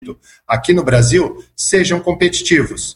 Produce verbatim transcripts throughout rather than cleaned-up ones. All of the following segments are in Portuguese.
aqui no Brasil sejam competitivos.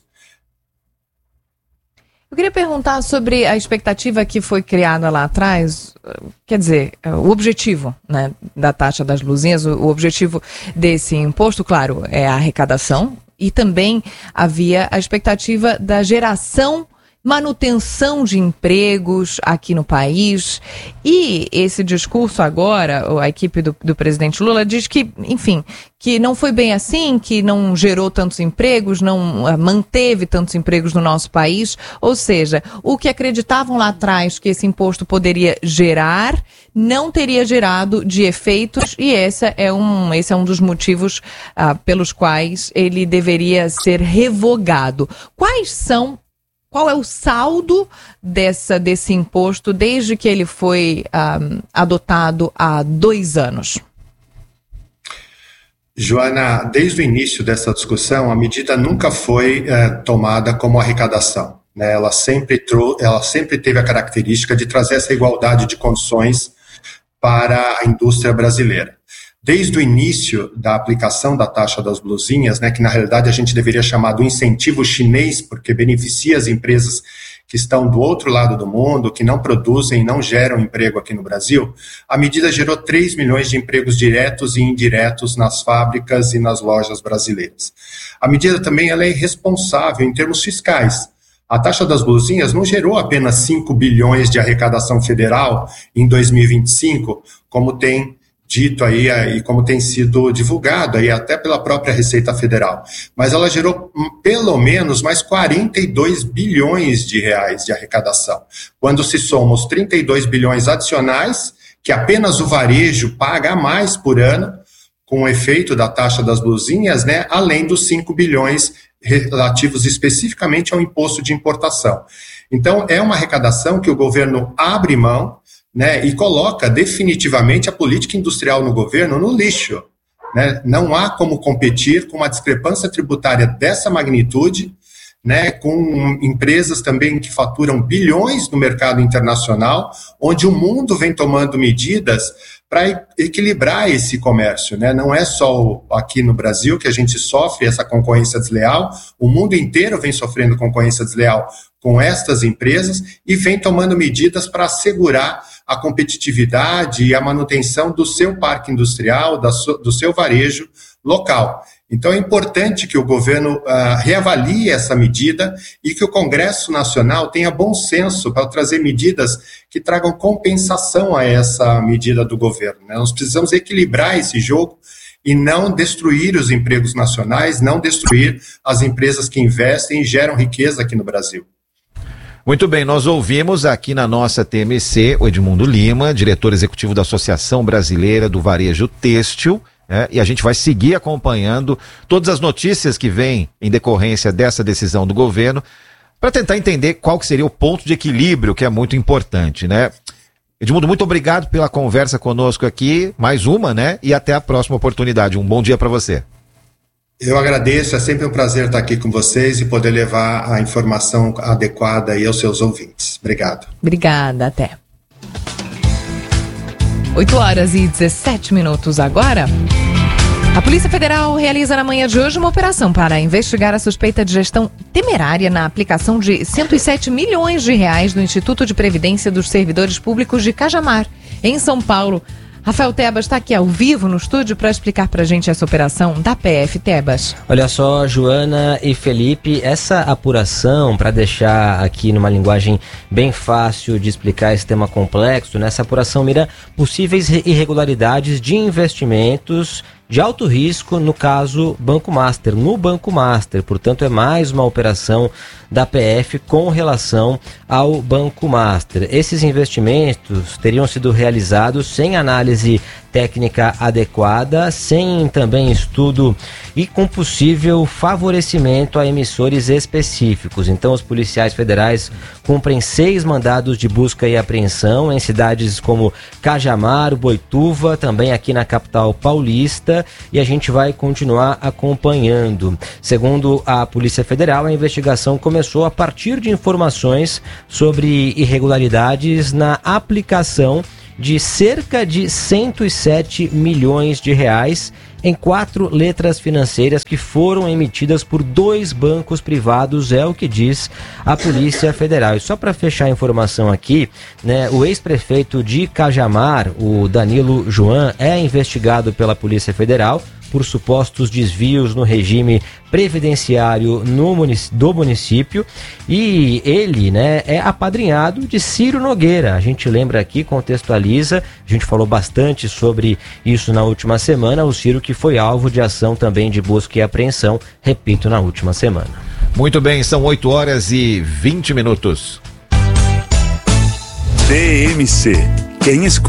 Eu queria perguntar sobre a expectativa que foi criada lá atrás, quer dizer, o objetivo, né, da taxa das luzinhas, o objetivo desse imposto, claro, é a arrecadação, e também havia a expectativa da geração, manutenção de empregos aqui no país. E esse discurso agora, a equipe do, do presidente Lula diz que, enfim, que não foi bem assim, que não gerou tantos empregos, não uh, manteve tantos empregos no nosso país. Ou seja, o que acreditavam lá atrás que esse imposto poderia gerar, não teria gerado de efeitos, e essa é um, esse é um dos motivos uh, pelos quais ele deveria ser revogado. Quais são Qual é o saldo dessa, desse imposto desde que ele foi um, adotado há dois anos? Joana, desde o início dessa discussão, a medida nunca foi é, tomada como arrecadação, né? Ela sempre, trou- ela sempre teve a característica de trazer essa igualdade de condições para a indústria brasileira. Desde o início da aplicação da taxa das blusinhas, né, que na realidade a gente deveria chamar do incentivo chinês, porque beneficia as empresas que estão do outro lado do mundo, que não produzem e não geram emprego aqui no Brasil, a medida gerou três milhões de empregos diretos e indiretos nas fábricas e nas lojas brasileiras. A medida também ela é irresponsável em termos fiscais. A taxa das blusinhas não gerou apenas cinco bilhões de arrecadação federal em dois mil e vinte e cinco, como tem dito aí e como tem sido divulgado aí até pela própria Receita Federal, mas ela gerou pelo menos mais quarenta e dois bilhões de reais de arrecadação, quando se soma os trinta e dois bilhões adicionais que apenas o varejo paga a mais por ano com o efeito da taxa das blusinhas, né, além dos cinco bilhões relativos especificamente ao imposto de importação. Então é uma arrecadação que o governo abre mão, né, e coloca definitivamente a política industrial no governo no lixo, né? Não há como competir com uma discrepância tributária dessa magnitude, né, com empresas também que faturam bilhões no mercado internacional, onde o mundo vem tomando medidas para equilibrar esse comércio, né? Não é só aqui no Brasil que a gente sofre essa concorrência desleal, o mundo inteiro vem sofrendo concorrência desleal com estas empresas e vem tomando medidas para assegurar a competitividade e a manutenção do seu parque industrial, da so, do seu varejo local. Então é importante que o governo uh, reavalie essa medida e que o Congresso Nacional tenha bom senso para trazer medidas que tragam compensação a essa medida do governo, né? Nós precisamos equilibrar esse jogo e não destruir os empregos nacionais, não destruir as empresas que investem e geram riqueza aqui no Brasil. Muito bem, nós ouvimos aqui na nossa T M C o Edmundo Lima, diretor executivo da Associação Brasileira do Varejo Têxtil, né? E a gente vai seguir acompanhando todas as notícias que vêm em decorrência dessa decisão do governo para tentar entender qual que seria o ponto de equilíbrio, que é muito importante, né? Edmundo, muito obrigado pela conversa conosco aqui, mais uma, né? E até a próxima oportunidade. Um bom dia para você. Eu agradeço, é sempre um prazer estar aqui com vocês e poder levar a informação adequada aí aos seus ouvintes. Obrigado. Obrigada, até. oito horas e dezessete minutos agora. A Polícia Federal realiza na manhã de hoje uma operação para investigar a suspeita de gestão temerária na aplicação de cento e sete milhões de reais do Instituto de Previdência dos Servidores Públicos de Cajamar, em São Paulo. Rafael Tebas está aqui ao vivo no estúdio para explicar para a gente essa operação da P F. Tebas. Olha só, Joana e Felipe, essa apuração, para deixar aqui numa linguagem bem fácil de explicar esse tema complexo, nessa apuração mira possíveis irregularidades de investimentos de alto risco, no caso Banco Master, no Banco Master. Portanto, é mais uma operação da P F com relação ao Banco Master. Esses investimentos teriam sido realizados sem análise técnica adequada, sem também estudo e com possível favorecimento a emissores específicos. Então, os policiais federais cumprem seis mandados de busca e apreensão em cidades como Cajamar, Boituva, também aqui na capital paulista, e a gente vai continuar acompanhando. Segundo a Polícia Federal, a investigação começou a partir de informações sobre irregularidades na aplicação de cerca de cento e sete milhões de reais em quatro letras financeiras que foram emitidas por dois bancos privados, é o que diz a Polícia Federal. E só para fechar a informação aqui, né, o ex-prefeito de Cajamar, o Danilo Joan, é investigado pela Polícia Federal por supostos desvios no regime previdenciário no munic- do município, e ele, né, é apadrinhado de Ciro Nogueira. A gente lembra aqui, contextualiza, a gente falou bastante sobre isso na última semana, o Ciro que foi alvo de ação também de busca e apreensão, repito, na última semana. Muito bem, são oito horas e vinte minutos. T M C. Quem escuta